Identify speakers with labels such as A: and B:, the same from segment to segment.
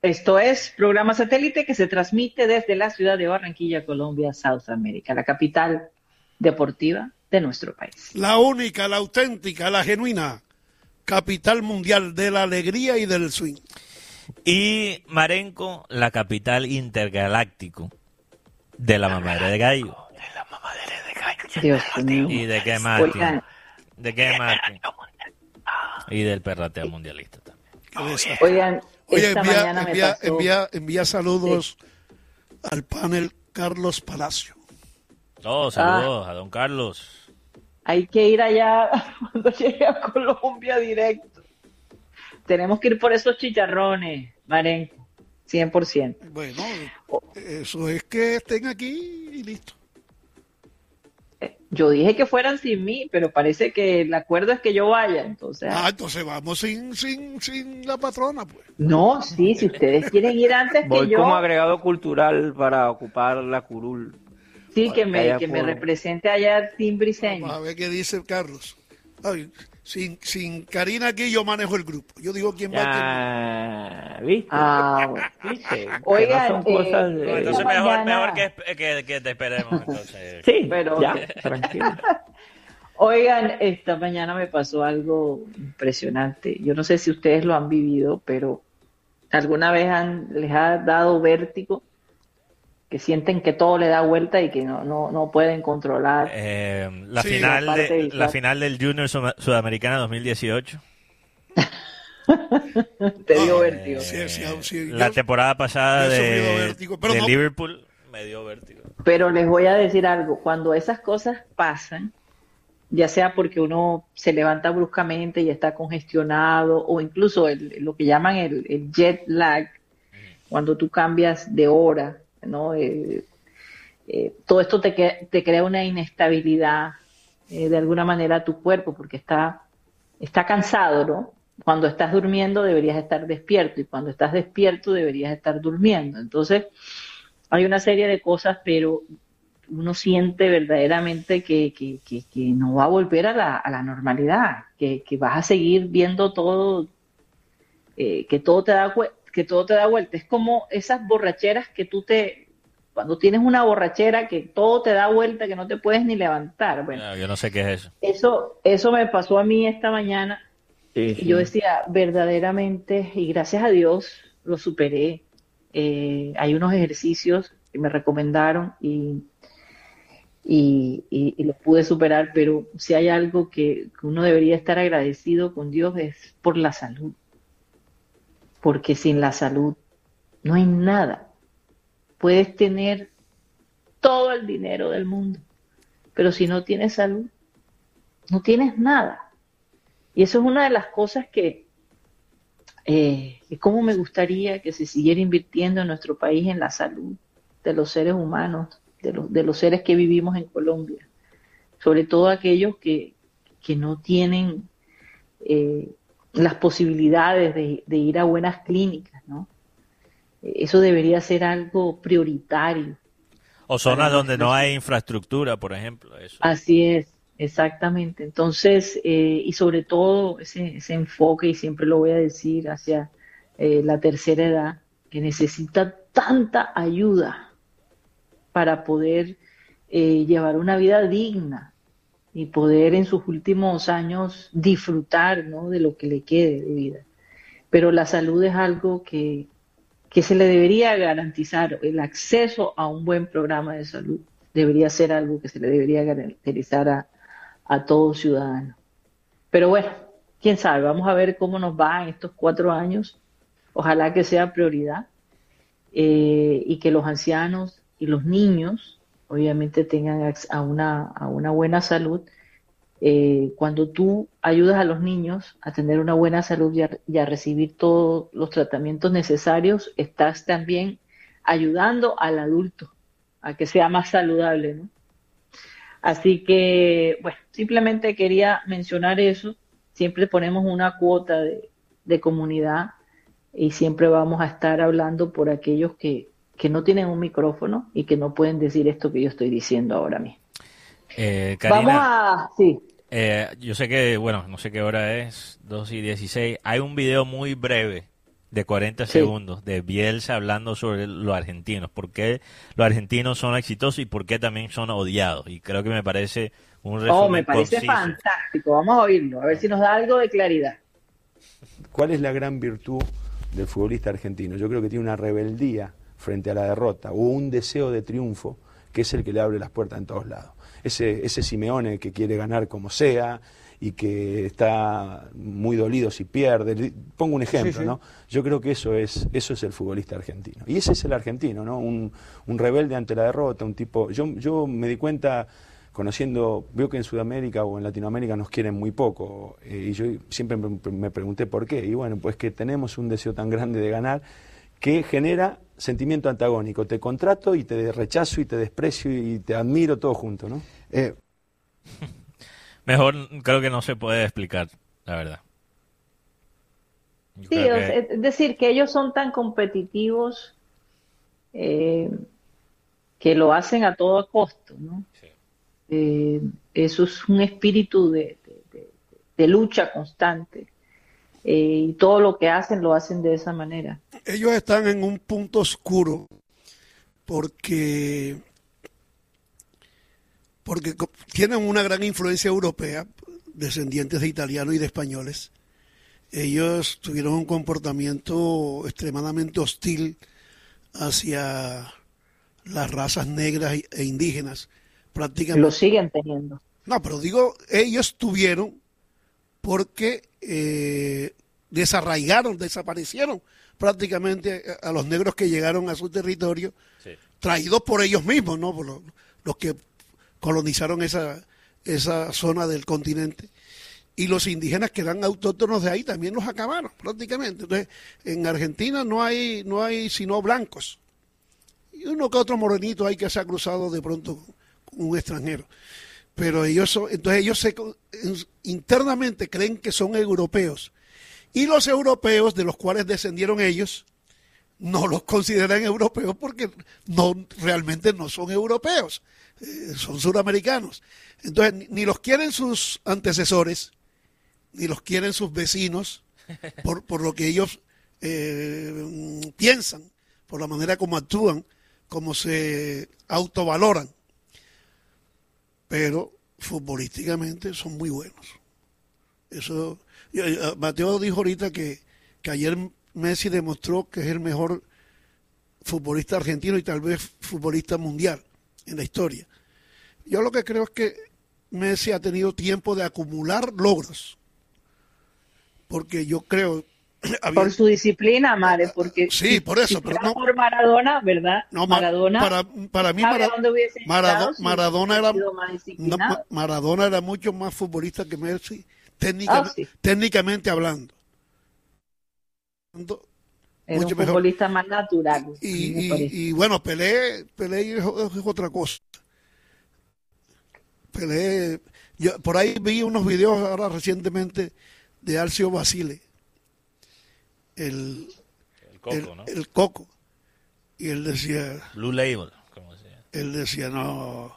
A: Esto es programa satélite que se transmite desde la ciudad de Barranquilla, Colombia, South America, la capital deportiva de nuestro país.
B: La única, la auténtica, la genuina capital mundial de la alegría y del swing.
C: Y Marenco, la capital intergaláctico de la mamadera de gallo.
D: De la mamadera de gallo.
A: Dios mío.
C: ¿Y de qué más?
A: Oigan,
C: ¿De qué más? Y del perrateo mundialista también.
B: Qué desastre.
A: oigan,
B: Oye,
A: esta mañana me pasó.
B: envía saludos al panel Carlos Palacio.
C: Oh, saludos a don Carlos.
A: Hay que ir allá cuando llegue a Colombia directo. Tenemos que ir por esos chicharrones, Marenco, 100%.
B: Bueno, eso es que estén aquí y listo.
A: Yo dije que fueran sin mí, pero parece que el acuerdo es que yo vaya, entonces.
B: Entonces vamos sin la patrona, pues.
A: No, sí, si ustedes quieren ir antes
D: Voy
A: que yo,
D: como agregado cultural para ocupar la curul.
A: sí, que
D: Allá
A: me
D: por-
A: represente allá Tim Briseño.
B: Vamos a ver qué dice Carlos. Ay, sin Karina aquí yo manejo el grupo. Yo digo quién va a
D: Ya, ¿viste?
A: Bueno.
D: ¿Viste?
A: Oigan,
D: Que no son cosas de...
C: No, entonces
A: esta mañana-
C: mejor que te esperemos. Entonces.
D: Sí,
A: Pero-
D: ya, tranquilo.
A: Oigan, esta mañana me pasó algo impresionante. Yo no sé si ustedes lo han vivido, pero ¿alguna vez les ha dado vértigo? Que sienten que todo le da vuelta y que no pueden controlar.
C: La,
B: Sí,
C: final
A: la parte
C: la
A: visual.
C: final del Junior Sudamericana 2018.
A: Te dio vértigo.
B: Sí,
C: La
B: yo-
C: temporada pasada
B: yo he sufrido
C: de,
B: vértigo, pero
C: de
B: no-
C: Liverpool me dio vértigo.
A: Pero les voy a decir algo, cuando esas cosas pasan, ya sea porque uno se levanta bruscamente y está congestionado, o incluso lo que llaman el jet lag, cuando tú cambias de hora, ¿no? Todo esto te crea una inestabilidad, de alguna manera a tu cuerpo, porque está cansado, ¿no? Cuando estás durmiendo deberías estar despierto, y cuando estás despierto deberías estar durmiendo. Entonces, hay una serie de cosas, pero uno siente verdaderamente que no va a volver a la normalidad, que vas a seguir viendo todo, que todo te da, que todo te da vuelta. Es como esas borracheras cuando tienes una borrachera que todo te da vuelta, que no te puedes ni levantar. Bueno,
C: Yo no sé qué es eso.
A: eso me pasó a mí esta mañana,
D: Sí,
A: y yo
D: sí.
A: decía, verdaderamente, y gracias a Dios lo superé. Hay unos ejercicios que me recomendaron y los pude superar, pero si hay algo que uno debería estar agradecido con Dios es por la salud, porque sin la salud no hay nada. Puedes tener todo el dinero del mundo, pero si no tienes salud, no tienes nada. Y eso es una de las cosas que cómo me gustaría que se siguiera invirtiendo en nuestro país en la salud de los seres humanos, de los seres que vivimos en Colombia, sobre todo aquellos que no tienen las posibilidades de ir a buenas clínicas, ¿no? Eso debería ser algo prioritario.
C: O zonas
A: Para
C: donde no
A: nuestros-
C: hay infraestructura, por ejemplo. Eso.
A: Así es, exactamente. Entonces, y sobre todo ese enfoque, y siempre lo voy a decir, hacia la tercera edad, que necesita tanta ayuda para poder llevar una vida digna y poder en sus últimos años disfrutar, ¿no?, de lo que le quede de vida. Pero la salud es algo que se le debería garantizar. El acceso a un buen programa de salud debería ser algo que se le debería garantizar a todo ciudadano. Pero bueno, quién sabe, vamos a ver cómo nos va en estos 4 años. Ojalá que sea prioridad, y que los ancianos y los niños obviamente tengan a una buena salud. Cuando tú ayudas a los niños a tener una buena salud y a recibir todos los tratamientos necesarios, estás también ayudando al adulto a que sea más saludable, ¿no? Así que, bueno, simplemente quería mencionar eso. Siempre ponemos una cuota de comunidad y siempre vamos a estar hablando por aquellos que no tienen un micrófono y que no pueden decir esto que yo estoy diciendo ahora mismo.
C: Karina,
A: Sí.
C: yo sé que, bueno, no sé qué hora es, 2:16. Hay un video muy breve de 40
A: Sí.
C: segundos de Bielsa hablando sobre los argentinos, por qué los argentinos son exitosos y por qué también son odiados. Y creo que me parece un
A: Oh, me
C: resumen
A: parece
C: conciso.
A: fantástico. Vamos a oírlo, a ver si nos da algo de claridad.
E: ¿Cuál es la gran virtud del futbolista argentino? Yo creo que tiene una rebeldía frente a la derrota o un deseo de triunfo que es el que le abre las puertas en todos lados. Ese Simeone que quiere ganar como sea y que está muy dolido si pierde. Pongo un ejemplo,
B: Sí.
E: ¿no? Yo creo que eso es el futbolista argentino. Y ese es el argentino, ¿no? Un rebelde ante la derrota, un tipo... Yo me di cuenta veo que en Sudamérica o en Latinoamérica nos quieren muy poco, y yo siempre me pregunté por qué, y bueno, pues que tenemos un deseo tan grande de ganar que genera sentimiento antagónico, te contrato y te rechazo y te desprecio y te admiro todo junto, ¿no?
C: Mejor creo que no se puede explicar, la verdad. Yo
A: Sí,
C: creo
A: o
C: que-
A: sea, es decir, que ellos son tan competitivos eh, que lo hacen a todo costo, ¿no? Eso es un espíritu de lucha constante, y todo lo que hacen lo hacen de esa manera.
B: Ellos están en un punto oscuro porque tienen una gran influencia europea, descendientes de italianos y de españoles. Ellos tuvieron un comportamiento extremadamente hostil hacia las razas negras e indígenas,
A: Lo
B: prácticamente.
A: siguen teniendo.
B: No, pero digo, ellos tuvieron porque desarraigaron, desaparecieron prácticamente a los negros que llegaron a su territorio,
C: Sí.
B: traídos por ellos mismos, ¿no? Por los que colonizaron esa zona del continente. Y los indígenas que eran autóctonos de ahí también los acabaron prácticamente. Entonces, en Argentina no hay sino blancos. Y uno que otro morenito hay que se ha cruzado de pronto con un extranjero. Pero entonces ellos internamente creen que son europeos. Y los europeos, de los cuales descendieron ellos, no los consideran europeos porque realmente no son europeos, son suramericanos. Entonces, ni los quieren sus antecesores, ni los quieren sus vecinos, por lo que ellos piensan, por la manera como actúan, como se autovaloran. Pero futbolísticamente son muy buenos. Eso, Mateo dijo ahorita que ayer Messi demostró que es el mejor futbolista argentino y tal vez futbolista mundial en la historia. Yo lo que creo es que Messi ha tenido tiempo de acumular logros, porque yo creo...
A: Por su disciplina, Mare, porque
B: Sí, por eso,
A: si
B: pero
A: fuera
B: no...
A: por Maradona, ¿verdad?
B: No,
A: Maradona,
B: para mí
A: ¿sabe a dónde hubiese llegado si
B: Maradona
A: hubiese
B: era
A: sido más disciplinado?
B: Maradona era mucho más futbolista que Messi,
A: Sí.
B: técnicamente hablando.
A: Era un
B: Mucho mejor.
A: futbolista más natural, a mí me parece.
B: Y bueno, Pelé es otra cosa. Pelé, yo por ahí vi unos videos ahora recientemente de Alcio Basile, el
C: Coco, ¿no?
B: el Coco, y él decía,
C: Blue Label, como se llama.
B: él decía, no,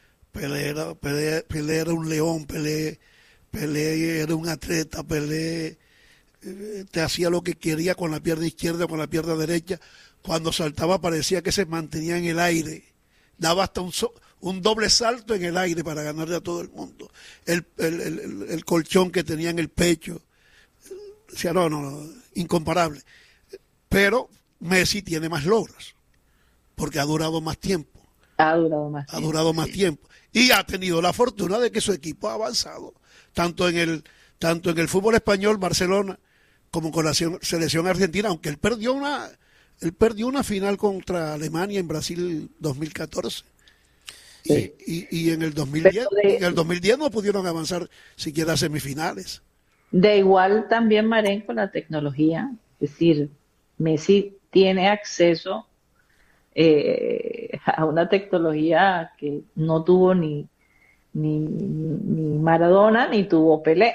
B: Pelé era un león, Pelé era un atleta, Pelé te hacía lo que quería con la pierna izquierda o con la pierna derecha. Cuando saltaba parecía que se mantenía en el aire, daba hasta un doble salto en el aire para ganarle a todo el mundo. El colchón que tenía en el pecho, decía, no, incomparable. Pero Messi tiene más logros, porque ha durado más tiempo.
A: Ha durado más
B: Ha
A: tiempo,
B: durado más
A: sí.
B: tiempo. Y ha tenido la fortuna de que su equipo ha avanzado, tanto en el fútbol español, Barcelona, como con la selección argentina, aunque él perdió una final contra Alemania en Brasil 2014.
A: Sí.
B: Y en el 2010,
A: Pero
B: en el 2010 no pudieron avanzar siquiera a semifinales.
A: De igual también, Maren, con la tecnología, es decir, Messi tiene acceso a una tecnología que no tuvo ni Maradona ni tuvo Pelé.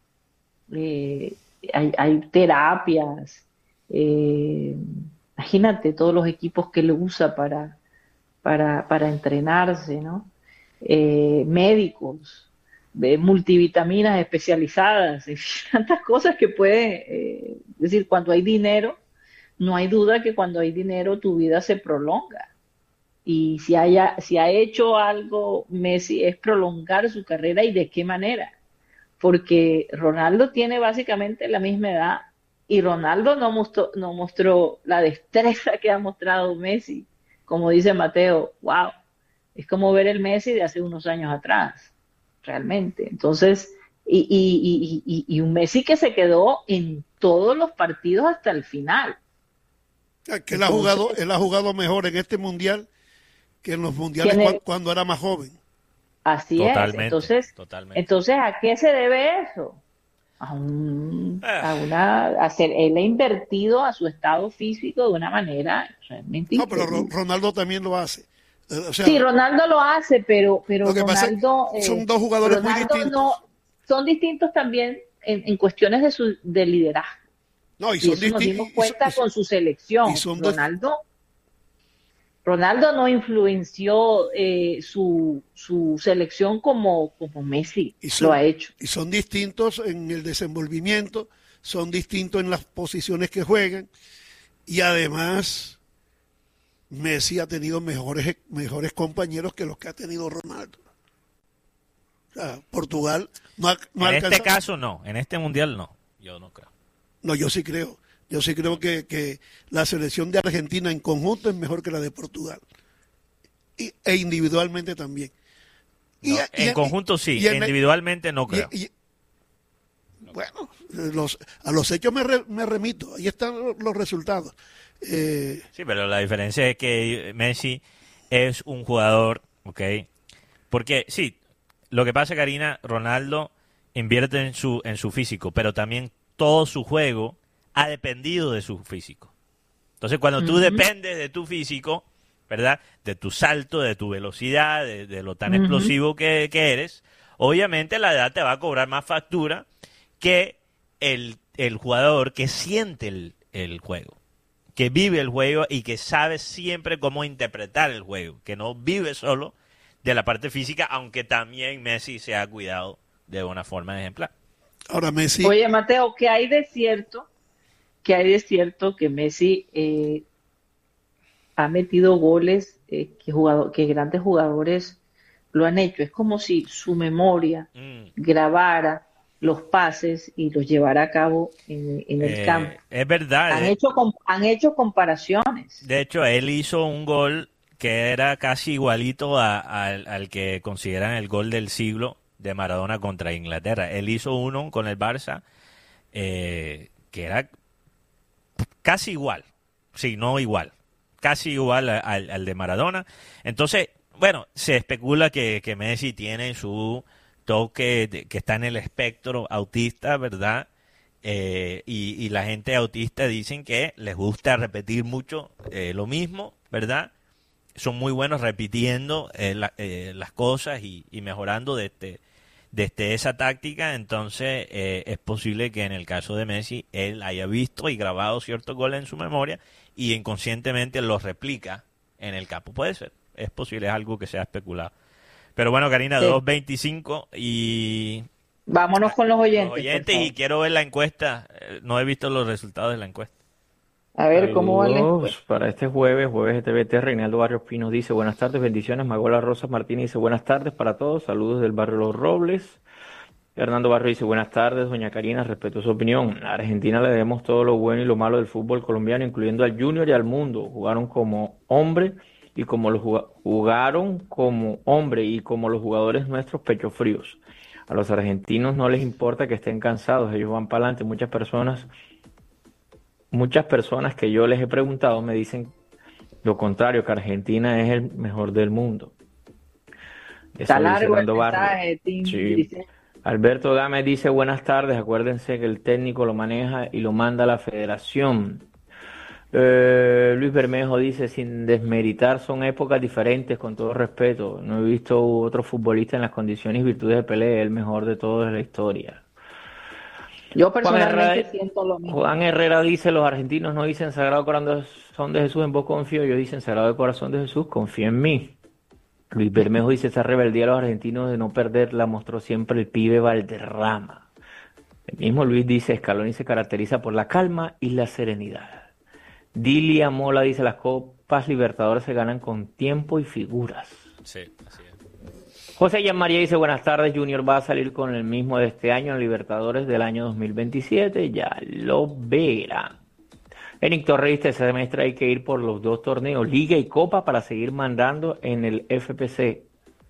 A: Hay terapias, imagínate todos los equipos que él usa para entrenarse, ¿no? Médicos. multivitaminas especializadas, en fin, tantas cosas que puede, es decir, cuando hay dinero, no hay duda que cuando hay dinero tu vida se prolonga. Y si ha hecho algo Messi es prolongar su carrera y de qué manera. Porque Ronaldo tiene básicamente la misma edad y Ronaldo no mostró la destreza que ha mostrado Messi. Como dice Mateo, wow, es como ver el Messi de hace unos años atrás, realmente. Entonces, y un Messi que se quedó en todos los partidos hasta el final.
B: Que
A: Entonces,
B: él ha jugado mejor en este mundial que en los mundiales
A: tiene,
B: cuando era más joven.
A: así es.
C: Totalmente, totalmente.
A: Entonces, ¿a qué se debe eso? Él ha invertido a su estado físico de una manera realmente
B: No, pero
A: increíble.
B: Ronaldo también lo hace. O sea,
A: Sí, Ronaldo lo hace, pero
B: lo que pasa es
A: Ronaldo,
B: que son dos jugadores muy
A: Ronaldo
B: distintos.
A: no, son distintos también en cuestiones de liderazgo.
B: No,
A: Y eso nos dimos cuenta con su selección.
B: y son dos,
A: Ronaldo no influenció su selección como Messi lo ha hecho.
B: y son distintos en el desenvolvimiento, son distintos en las posiciones que juegan y además Messi ha tenido mejores compañeros que los que ha tenido Ronaldo. O sea, Portugal no
C: En
B: alcanza.
C: este caso no, en este mundial no, yo no creo.
B: No, yo sí creo. Yo sí creo que la selección de Argentina en conjunto es mejor que la de Portugal. E individualmente también.
C: No, en conjunto sí, individualmente no creo.
B: Bueno, a los hechos me remito. Ahí están los resultados.
C: Sí, pero la diferencia es que Messi es un jugador, ¿ok? Porque sí, lo que pasa, Karina, Ronaldo invierte en su físico, pero también todo su juego ha dependido de su físico. Entonces, cuando tú dependes de tu físico, ¿verdad? De tu salto, de tu velocidad, de lo tan explosivo que eres, obviamente la edad te va a cobrar más factura que el jugador que siente el juego, que vive el juego y que sabe siempre cómo interpretar el juego, que no vive solo de la parte física, aunque también Messi se ha cuidado de una forma ejemplar.
B: Ahora Messi.
A: Oye, Mateo, ¿qué hay de cierto? Que Messi ha metido goles que grandes jugadores lo han hecho? Es como si su memoria grabara los pases y los llevara a cabo en el campo.
C: Es verdad.
A: Han hecho comparaciones.
C: De hecho, él hizo un gol que era casi igualito al que consideran el gol del siglo de Maradona contra Inglaterra. Él hizo uno con el Barça que era casi igual, sí, no igual, casi igual al de Maradona. Entonces, bueno, se especula que Messi tiene su toque que está en el espectro autista, ¿verdad? Y la gente autista dicen que les gusta repetir mucho lo mismo, ¿verdad? Son muy buenos repitiendo las cosas y mejorando desde esa táctica. Entonces es posible que en el caso de Messi él haya visto y grabado ciertos goles en su memoria y inconscientemente los replica en el campo. Puede ser, es posible, es algo que se ha especulado. Pero bueno, Karina, sí. 2:25 y...
A: Vámonos con los oyentes.
C: Los oyentes y quiero ver la encuesta. No he visto los resultados de la encuesta.
A: A ver, ¿cómo va la encuesta?
D: Para este jueves de TVT, Reinaldo Barrios Pinos dice buenas tardes, bendiciones. Magola Rosa Martínez dice buenas tardes para todos, saludos del barrio Los Robles. Hernando Barrio dice buenas tardes, doña Karina, respeto su opinión. A Argentina le debemos todo lo bueno y lo malo del fútbol colombiano, incluyendo al Junior y al Mundo. Jugaron como hombre y como los jugaron como hombre y como los jugadores nuestros pechos fríos. A los argentinos no les importa que estén cansados, ellos van para adelante. Muchas personas que yo les he preguntado me dicen lo contrario, que Argentina es el mejor del mundo.
A: Está largo el mensaje,
D: sí. Alberto Gámez dice buenas tardes, acuérdense que el técnico lo maneja y lo manda a la federación. Luis Bermejo dice sin desmeritar, son épocas diferentes, con todo respeto. No he visto otro futbolista en las condiciones y virtudes de Pelé, el mejor de todos de la historia.
A: Yo personalmente siento lo mismo.
D: Juan Herrera dice, los argentinos no dicen Sagrado Corazón de Jesús, en vos confío, ellos dicen Sagrado Corazón de Jesús, confía en mí. Luis Bermejo dice, esa rebeldía de los argentinos de no perder la mostró siempre el pibe Valderrama. El mismo Luis dice, Scaloni se caracteriza por la calma y la serenidad. Dilia Mola dice, las Copas Libertadores se ganan con tiempo y figuras.
C: Sí, así es.
D: José María dice, buenas tardes, Junior va a salir con el mismo de este año en Libertadores del año 2027, ya lo verán. Eric Torres dice, este semestre hay que ir por los 2 torneos, Liga y Copa, para seguir mandando en el FPC.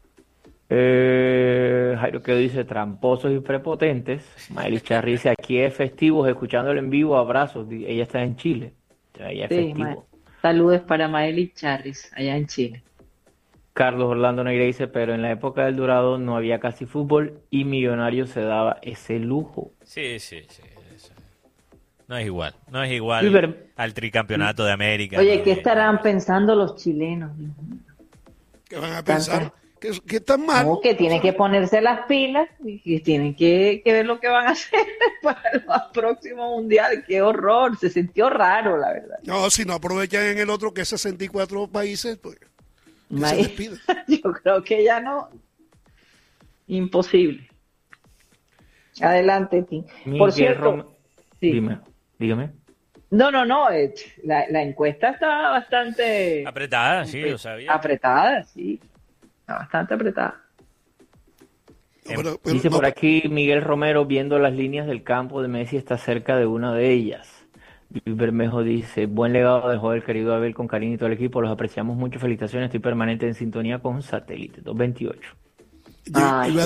D: Jairo Quedo dice, tramposos y prepotentes. Maeli Charri dice, aquí es festivos, escuchándolo en vivo, abrazos. Ella está en Chile. Ella es festivo.
A: Saludos para Maeli Charris, allá en Chile.
D: Carlos Orlando Negra dice, pero en la época del Dorado no había casi fútbol y Millonarios se daba ese lujo.
C: Sí. Eso. No es igual al tricampeonato de América.
A: Oye, ¿qué estarán pensando los chilenos?
B: ¿Qué van a pensar? Que están mal.
A: No, que tienen que ponerse las pilas y que tienen que ver lo que van a hacer para el próximo mundial. ¡Qué horror! Se sintió raro, la verdad.
B: No, si no aprovechan en el otro, que es 64 países, pues que se despiden.
A: Yo creo que ya no. Imposible. Adelante, Tim. Por cierto. Sí.
D: Dígame.
A: No. La encuesta está bastante
C: apretada, sí, lo sabía.
A: Apretada, sí. Está bastante apretada.
B: Pero
D: dice por aquí Miguel Romero, viendo las líneas del campo de Messi, está cerca de una de ellas. Luis Bermejo dice, buen legado dejó el querido Abel con cariño y todo el equipo, los apreciamos mucho, felicitaciones, estoy permanente en sintonía con Satélite 228.
B: Iba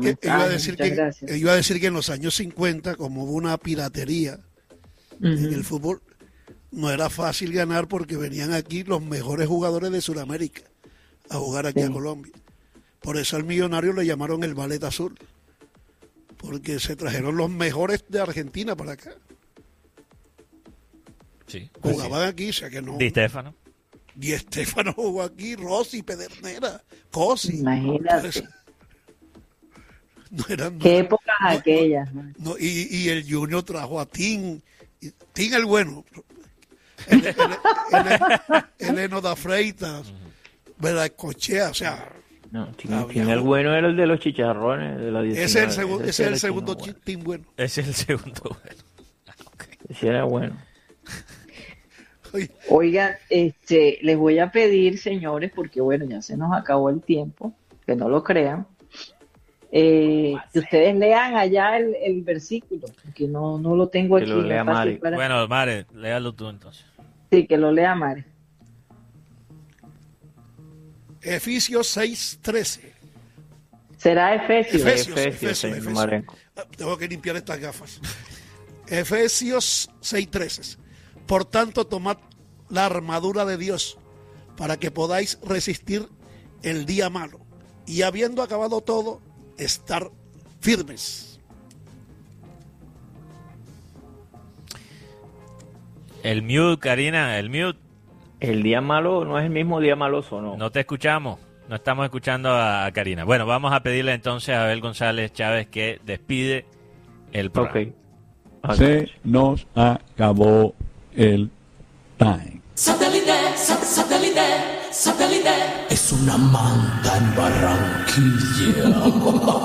B: a decir que en los años 50, como hubo una piratería en el fútbol, no era fácil ganar porque venían aquí los mejores jugadores de Sudamérica a jugar aquí a Colombia. Por eso al Millonario le llamaron el Ballet Azul, porque se trajeron los mejores de Argentina para acá.
C: Sí,
B: jugaban aquí, o sea que no.
C: Di Stéfano
B: jugó aquí, Rossi, Pedernera, Cosi.
A: Imagínate.
B: ¿Qué
A: épocas aquellas?
B: No, y el Junior trajo a Tim el bueno, Eleno da Freitas, Cochea, o sea.
D: No, Tim el bueno era el de los chicharrones de la 19.
B: Ese es el segundo Tim bueno.
C: Ese es el segundo bueno. Okay.
D: Ese era bueno.
A: Oigan, les voy a pedir, señores, porque bueno, ya se nos acabó el tiempo, que no lo crean, que ustedes lean allá el versículo, porque no lo tengo aquí.
D: Que lo lea Mari.
C: Bueno, Mari, léalo tú entonces.
A: Sí, que lo lea Mari.
B: Efesios 6:13.
A: ¿Será Efesios?
B: Efesios. Tengo que limpiar estas gafas. Efesios 6:13. Por tanto, tomad la armadura de Dios para que podáis resistir el día malo y habiendo acabado todo, estar firmes.
C: El mute, Karina, el mute.
D: El día malo no es el mismo día maloso, ¿no?
C: No te escuchamos, no estamos escuchando a Karina. Bueno, vamos a pedirle entonces a Abel González Chávez que despide el programa.
D: Okay.
F: Se nos acabó el time.
G: Satélite es una manta en Barranquilla.